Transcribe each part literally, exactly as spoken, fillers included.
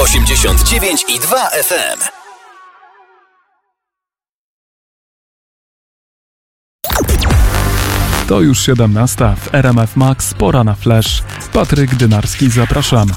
osiemdziesiąt dziewięć i dwa F M. To już siedemnasta w R M F Max, pora na flash. Patryk Dynarski, zapraszam.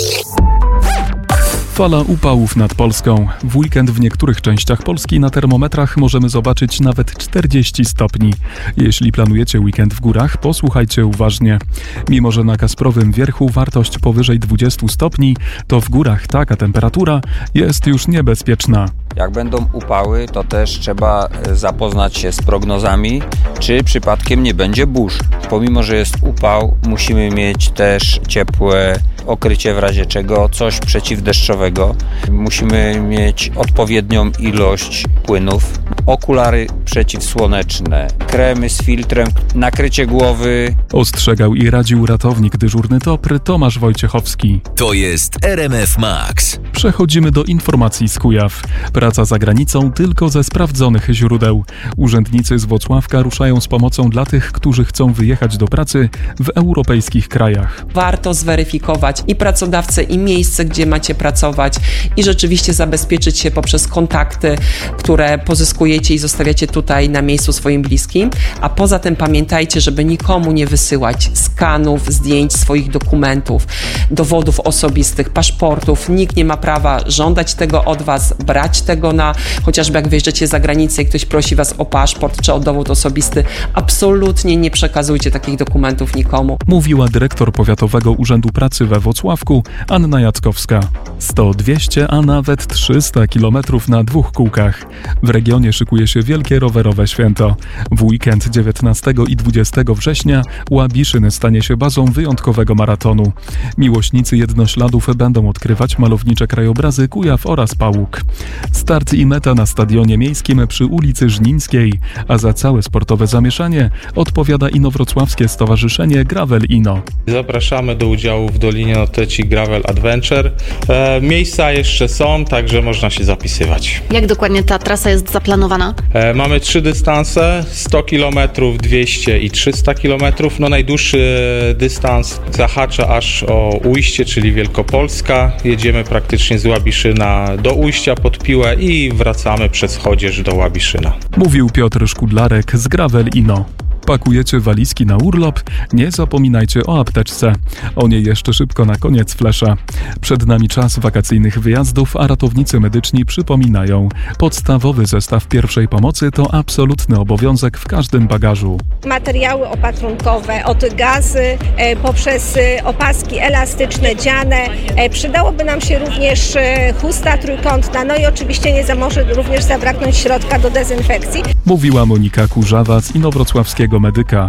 Fala upałów nad Polską. W weekend w niektórych częściach Polski na termometrach możemy zobaczyć nawet czterdzieści stopni. Jeśli planujecie weekend w górach, posłuchajcie uważnie. Mimo że na Kasprowym Wierchu wartość powyżej dwudziestu stopni, to w górach taka temperatura jest już niebezpieczna. Jak będą upały, to też trzeba zapoznać się z prognozami, czy przypadkiem nie będzie burz. Pomimo że jest upał, musimy mieć też ciepłe okrycie w razie czego, coś przeciwdeszczowego. Musimy mieć odpowiednią ilość płynów, okulary przeciwsłoneczne, kremy z filtrem, nakrycie głowy. Ostrzegał i radził ratownik dyżurny T O P R Tomasz Wojciechowski. To jest R M F Max. Przechodzimy do informacji z Kujaw. Praca za granicą tylko ze sprawdzonych źródeł. Urzędnicy z Włocławka ruszają z pomocą dla tych, którzy chcą wyjechać do pracy w europejskich krajach. Warto zweryfikować i pracodawcę, i miejsce, gdzie macie pracować, i rzeczywiście zabezpieczyć się poprzez kontakty, które pozyskujecie i zostawiacie tutaj na miejscu swoim bliskim. A poza tym pamiętajcie, żeby nikomu nie wysyłać skanów, zdjęć swoich dokumentów, dowodów osobistych, paszportów. Nikt nie ma prawa żądać tego od was, brać tego na, chociażby jak wyjeżdżacie za granicę i ktoś prosi was o paszport czy o dowód osobisty. Absolutnie nie przekazujcie takich dokumentów nikomu. Mówiła dyrektor Powiatowego Urzędu Pracy we Włocławku Anna Jackowska. sto, dwieście, a nawet trzysta kilometrów na dwóch kółkach. W regionie szykuje się wielkie rowerowe święto. W weekend dziewiętnastego i dwudziestego września Łabiszyny stanie się bazą wyjątkowego maratonu. Miłośnicy jednośladów będą odkrywać malownicze krajobrazy Kujaw oraz Pałuk. Start i meta na stadionie miejskim przy ulicy Żnińskiej, a za całe sportowe zamieszanie odpowiada inowrocławskie stowarzyszenie Gravel Ino. Zapraszamy do udziału w Dolinie Noteci Gravel Adventure. E, miejsca jeszcze są, także można się zapisywać. Jak dokładnie ta trasa jest zaplanowana? E, mamy trzy dystanse, sto kilometrów, dwieście i trzysta kilometrów. No najdłuższy dystans zahacza aż o Ujście, czyli Wielkopolska. Jedziemy praktycznie z Łabiszyna do Ujścia pod Piłę i wracamy przez Chodzież do Łabiszyna. Mówił Piotr Szkudlarek z Gravel Ino. Pakujecie walizki na urlop? Nie zapominajcie o apteczce. O niej jeszcze szybko na koniec flesza. Przed nami czas wakacyjnych wyjazdów, a ratownicy medyczni przypominają. Podstawowy zestaw pierwszej pomocy to absolutny obowiązek w każdym bagażu. Materiały opatrunkowe, od gazy e, poprzez e, opaski elastyczne, dziane. E, przydałoby nam się również e, chusta trójkątna, no i oczywiście nie może również zabraknąć środka do dezynfekcji. Mówiła Monika Kurzawa z inowrocławskiego medyka.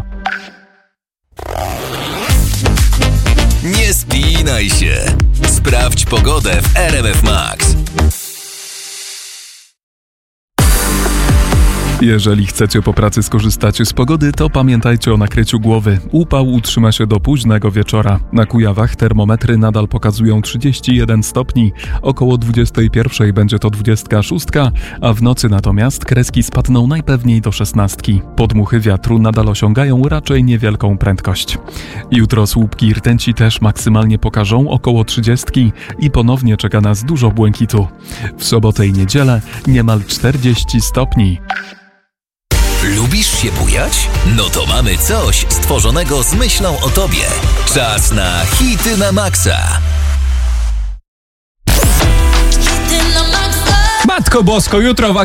Nie spinaj się. Sprawdź pogodę w R M F Max. Jeżeli chcecie po pracy skorzystać z pogody, to pamiętajcie o nakryciu głowy. Upał utrzyma się do późnego wieczora. Na Kujawach termometry nadal pokazują trzydzieści jeden stopni. Około dwudziestej pierwszej będzie to dwudziestka szóstka, a w nocy natomiast kreski spadną najpewniej do szesnastki. Podmuchy wiatru nadal osiągają raczej niewielką prędkość. Jutro słupki rtęci też maksymalnie pokażą około trzydziestki i ponownie czeka nas dużo błękitu. W sobotę i niedzielę niemal czterdzieści stopni. Lubisz się bujać? No to mamy coś stworzonego z myślą o tobie. Czas na hity na maksa. Matko Bosko, jutro